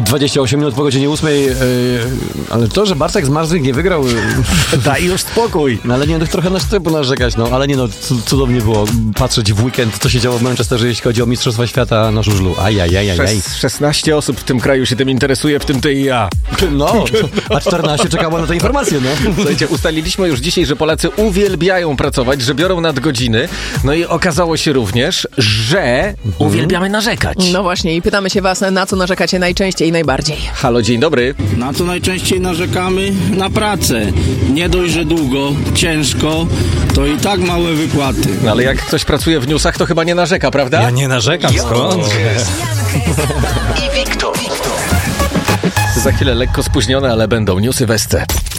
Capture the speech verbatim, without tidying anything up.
dwadzieścia osiem minut po godzinie ósmej, yy, ale to, że Bartek z Marzlik nie wygrał... Yy, daj już spokój. No ale nie, no, trochę na szczypu narzekać, no, ale nie no, cudownie było patrzeć w weekend, co się działo w Manchesterze, jeśli chodzi o Mistrzostwa Świata na żużlu. Ajajajajaj. szesnaście osób w tym kraju się tym interesuje, w tym ty i ja. No, a czternaście czekało na te informacje, no. Słuchajcie, ustaliliśmy już dzisiaj, że Polacy uwielbiają pracować, że biorą nadgodziny, no i okazało się również, że mhm. uwielbiamy narzekać. No właśnie i pytamy się was, na co narzekacie najczęściej i najbardziej. Halo, dzień dobry. Na co najczęściej narzekamy? Na pracę. Nie dość, że długo, ciężko, to i tak małe wypłaty. No ale jak ktoś pracuje w newsach, to chyba nie narzeka, prawda? Ja nie narzekam, skąd? I Wiktor. Za chwilę lekko spóźnione, ale będą newsy w S C.